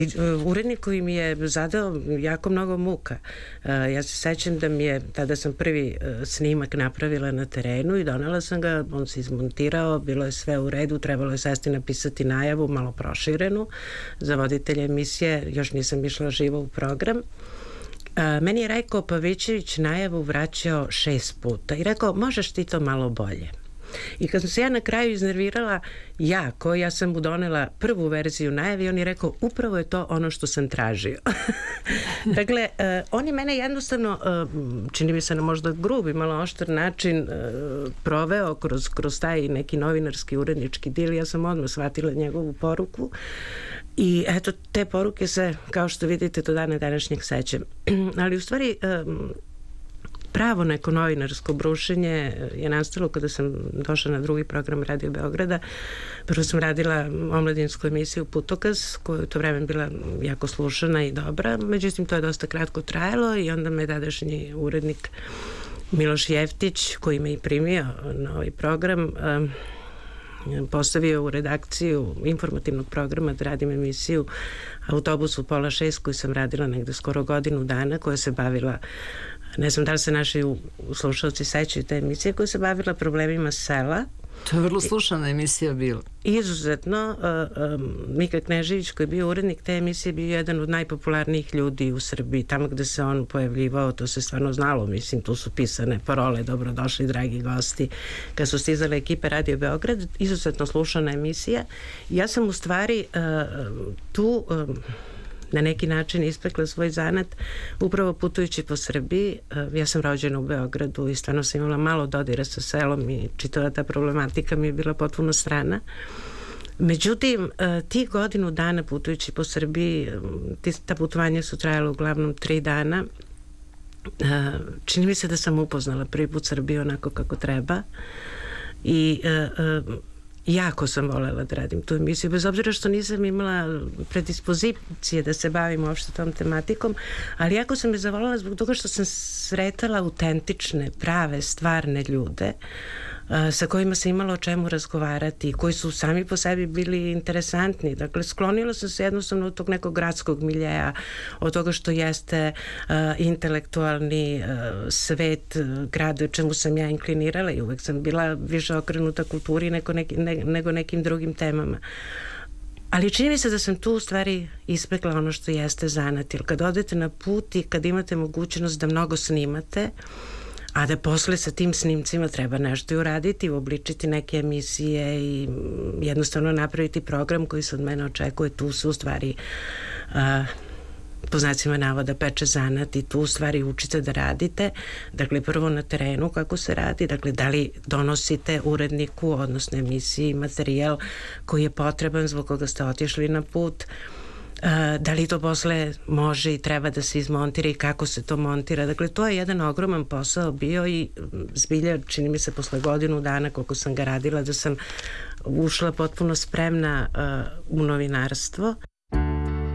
Urednik koji mi je zadao jako mnogo muka. Ja se sećam da mi je, tada sam prvi snimak napravila na terenu i donela sam ga, on se izmontirao, bilo je sve u redu, trebalo je sesti napisati najavu, malo proširenu za voditelja emisije, još nisam išla živo u program. Meni je Rajko Pavićević najavu vraćao 6 puta i rekao, možeš ti to malo bolje. I kad sam se ja na kraju iznervirala jako, ja sam mu donela prvu verziju najave i on je rekao, upravo je to ono što sam tražio. Dakle, on je mene jednostavno, čini mi se na možda grubi, malo oštar način proveo kroz taj neki novinarski urednički dil. Ja sam odmah shvatila njegovu poruku i eto, te poruke se, kao što vidite, do dana današnjeg sećam. Ali u stvari pravo neko novinarsko brušenje je nastalo kada sam došla na drugi program Radio Beograda. Prvo sam radila omladinsku emisiju Putokaz, koja je u to vreme bila jako slušana i dobra, međutim to je dosta kratko trajalo i onda me tadašnji urednik Miloš Jeftić, koji me i primio na ovaj program, postavio u redakciju informativnog programa da radim emisiju Autobus u 5:30, koju sam radila negde skoro godinu dana, koja se bavila, ne znam da li se naši slušalci sećaju te emisije, koja se bavila problemima sela. To je vrlo slušana emisija bila. Izuzetno. Mika Knežević, koji je bio urednik te emisije, bio jedan od najpopularnijih ljudi u Srbiji. Tamo gde se on pojavljivao, to se stvarno znalo. Mislim, tu su pisane parole, dobrodošli dragi gosti. Kad su stizale ekipe Radio Beograd, izuzetno slušana emisija. Ja sam u stvari tu na neki način ispekla svoj zanat upravo putujući po Srbiji. Ja sam rođena u Beogradu i stvarno sam imala malo dodira sa selom i čitava ta problematika mi je bila potpuno strana. Međutim, tih godinu dana putujući po Srbiji, ta putovanja su trajala uglavnom 3 dana. Čini mi se da sam upoznala prvi put Srbiju onako kako treba i jako sam volela da radim tu emisiju, bez obzira što nisam imala predispozicije da se bavim uopšte tom tematikom, ali jako sam je zavolela zbog toga što sam sretala autentične, prave, stvarne ljude sa kojima se imalo o čemu razgovarati, koji su sami po sebi bili interesantni. Dakle, sklonila sam se jednostavno od tog nekog gradskog miljeja, od toga što jeste intelektualni svet grada, čemu sam ja inklinirala i uvek sam bila više okrenuta kulturi nego nekim drugim temama. Ali čini mi se da sam tu u stvari ispekla ono što jeste zanat, jer kad odete na put i kad imate mogućnost da mnogo snimate, a da posle sa tim snimcima treba nešto i uraditi, uobličiti neke emisije i jednostavno napraviti program koji se od mene očekuje, tu se u stvari po znacima navoda peče zanat i tu u stvari učite da radite. Dakle, prvo na terenu kako se radi, dakle, da li donosite uredniku, odnosno emisiji, materijal koji je potreban zbog koga ste otišli na put, da li to posle može i treba da se izmontira i kako se to montira. Dakle, to je jedan ogroman posao bio i zbilja, čini mi se posle godinu dana koliko sam ga radila, da sam ušla potpuno spremna u novinarstvo.